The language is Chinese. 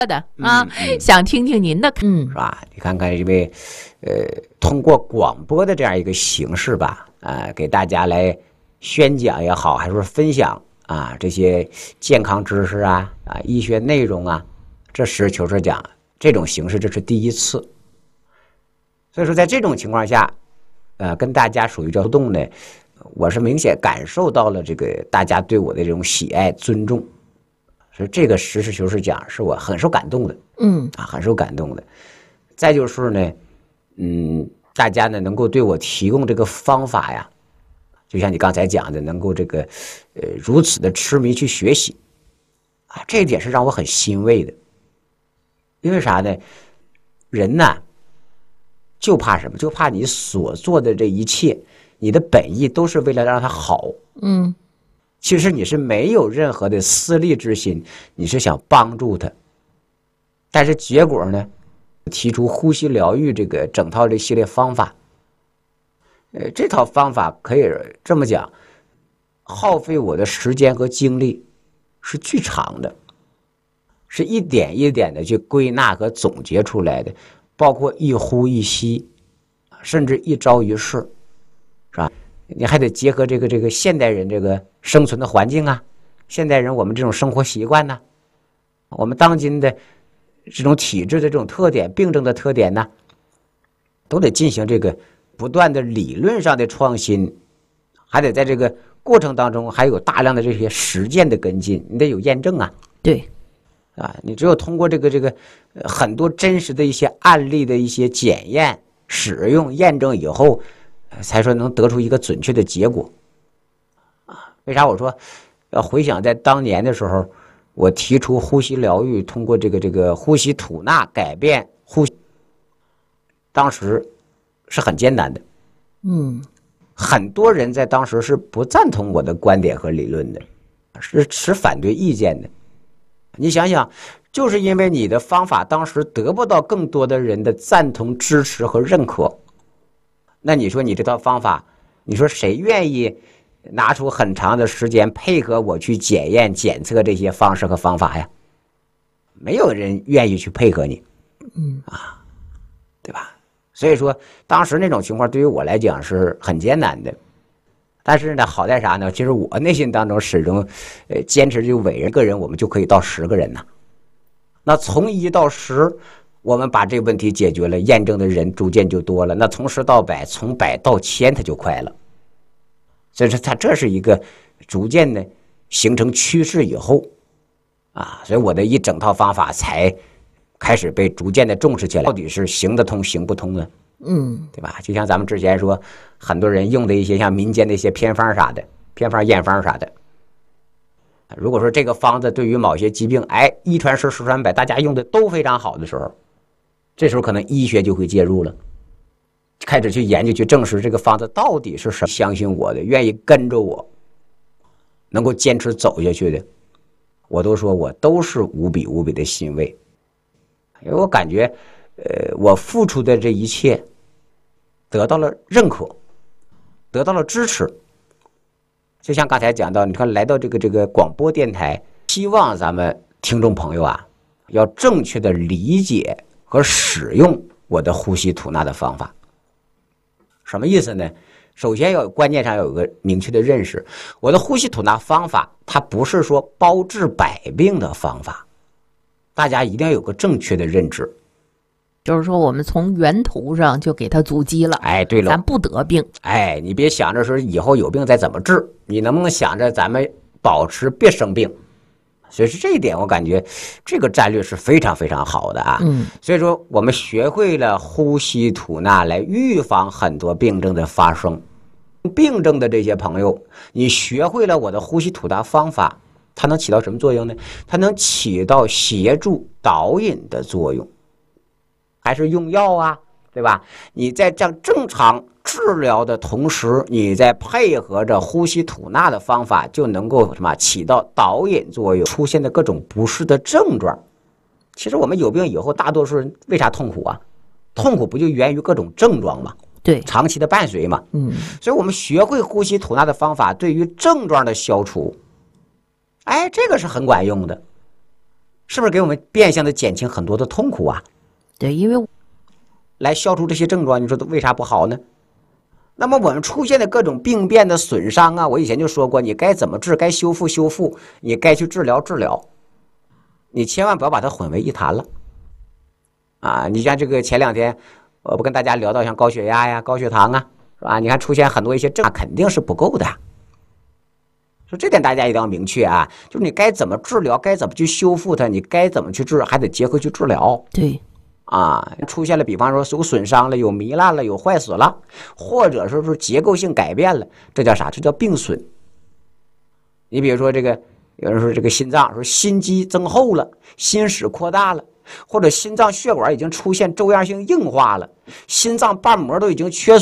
的啊，想听听您的， 是吧？你看看，因为通过广播的这样一个形式吧，给大家来宣讲也好，还是说分享啊这些健康知识医学内容这实事求是讲，这种形式这是第一次。所以说，在这种情况下，跟大家属于互动呢，我是明显感受到了这个大家对我的这种喜爱、尊重。所以这个实事求是讲，是我很受感动的，很受感动的。再就是呢，大家呢能够对我提供这个方法呀，就像你刚才讲的，能够这个如此的痴迷去学习这一点是让我很欣慰的。因为啥呢？人呐，就怕什么？就怕你所做的这一切，你的本意都是为了让他好，其实你是没有任何的私利之心，你是想帮助他，但是结果呢，提出呼吸疗愈这个整套这系列方法，这套方法可以这么讲，耗费我的时间和精力是巨长的，是一点一点的去归纳和总结出来的，包括一呼一吸，甚至一招一式，是吧？你还得结合这个现代人这个生存的环境现代人我们这种生活习惯我们当今的这种体质的这种特点、病症的特点都得进行这个不断的理论上的创新，还得在这个过程当中还有大量的这些实践的跟进，你得有验证对， 你只有通过这个很多真实的一些案例的一些检验、使用、验证以后，才说能得出一个准确的结果为啥我说要回想在当年的时候，我提出呼吸疗愈，通过这个呼吸吐纳改变呼吸，当时是很艰难的，很多人在当时是不赞同我的观点和理论的，是持反对意见的。你想想，就是因为你的方法当时得不到更多的人的赞同、支持和认可，那你说你这套方法，你说谁愿意拿出很长的时间配合我去检验、检测这些方式和方法呀？没有人愿意去配合你，对吧？所以说，当时那种情况对于我来讲是很艰难的。但是呢，好在啥呢？其实我内心当中始终，坚持就伟人个人，我们就可以到10个人那从1到10，我们把这个问题解决了，验证的人逐渐就多了。那从10到100，从100到1000，它就快了。所以说，它这是一个逐渐的形成趋势以后所以我的一整套方法才开始被逐渐的重视起来。到底是行得通行不通呢？对吧？就像咱们之前说，很多人用的一些像民间的一些偏方啥的，偏方验方啥的。如果说这个方子对于某些疾病，一传十，十传百，大家用的都非常好的时候，这时候可能医学就会介入了，开始去研究、去证实这个方子到底是什么。相信我的，愿意跟着我，能够坚持走下去的，我都说我都是无比无比的欣慰，因为我感觉，我付出的这一切得到了认可，得到了支持。就像刚才讲到，你看来到这个广播电台，希望咱们听众朋友要正确的理解和使用我的呼吸吐纳的方法。什么意思呢？首先观念上要有个明确的认识，我的呼吸吐纳方法它不是说包治百病的方法，大家一定要有个正确的认知。 就是说我们从源头上就给它阻击了， 对了， 咱不得病， 你别想着说以后有病再怎么治，你能不能想着咱们保持别生病？所以说这一点我感觉这个战略是非常非常好的所以说我们学会了呼吸吐纳来预防很多病症的发生。病症的这些朋友，你学会了我的呼吸吐纳方法，它能起到什么作用呢？它能起到协助导引的作用。还是用药对吧？你在这样正常治疗的同时，你再配合着呼吸吐纳的方法，就能够起到导引作用。出现的各种不适的症状，其实我们有病以后，大多数人为啥痛苦痛苦不就源于各种症状吗？ 对， 长期的伴随嘛。所以我们学会呼吸吐纳的方法，对于症状的消除，这个是很管用的。 是不是给我们变相的减轻很多的痛苦啊？ 对，因为来消除这些症状，你说为啥不好呢？那么我们出现的各种病变的损伤啊，我以前就说过，你该怎么治，该修复修复，你该去治疗治疗，你千万不要把它混为一谈了啊！你像这个前2天，我不跟大家聊到像高血压呀、高血糖啊，是吧？你看出现很多一些症状，肯定是不够的。说这点大家一定要明确啊，就是你该怎么治疗，该怎么去修复它，你该怎么去治，还得结合去治疗。 对啊，出现了，比方说有损伤了，有糜烂了，有坏死了，或者说是结构性改变了，这叫啥？这叫病损。你比如说这个，有人说这个心脏说心肌增厚了，心室扩大了，或者心脏血管已经出现粥样性硬化了，心脏瓣膜都已经缺损。